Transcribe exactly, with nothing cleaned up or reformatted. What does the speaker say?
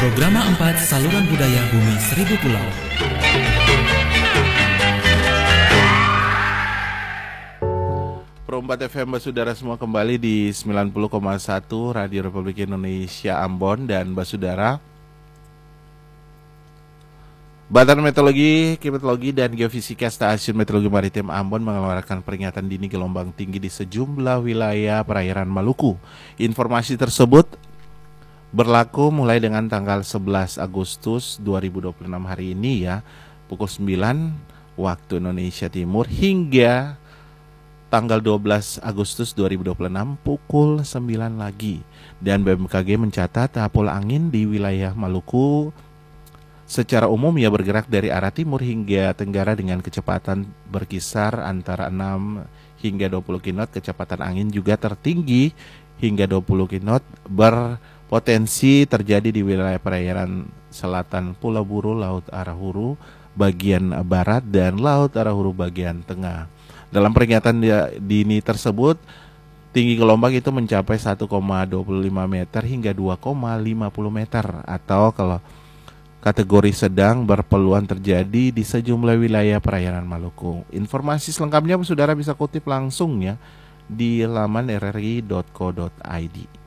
Programa empat Saluran Budaya Bumi Seribu Pulau. Pro empat F M Basudara semua kembali di sembilan puluh koma satu Radio Republik Indonesia Ambon dan Basudara. Badan Meteorologi, Klimatologi dan Geofisika Stasiun Meteorologi Maritim Ambon mengeluarkan peringatan dini gelombang tinggi di sejumlah wilayah perairan Maluku. Informasi tersebut berlaku mulai dengan tanggal sebelas Agustus dua ribu dua puluh enam hari ini ya, pukul sembilan waktu Indonesia Timur hingga tanggal dua belas Agustus dua ribu dua puluh enam pukul sembilan lagi. Dan B M K G mencatat pola angin di wilayah Maluku secara umum ia bergerak dari arah timur hingga tenggara dengan kecepatan berkisar antara enam hingga dua puluh knot. Kecepatan angin juga tertinggi hingga dua puluh knot, berpotensi terjadi di wilayah perairan selatan Pulau Buru, Laut Arahuru bagian barat dan Laut Arahuru bagian tengah. Dalam peringatan dini tersebut, tinggi gelombang itu mencapai satu koma dua lima meter hingga dua koma lima puluh meter, atau kalau kategori sedang berpeluang terjadi di sejumlah wilayah perairan Maluku. Informasi selengkapnya saudara bisa kutip langsung ya di laman r r i dot co dot i d.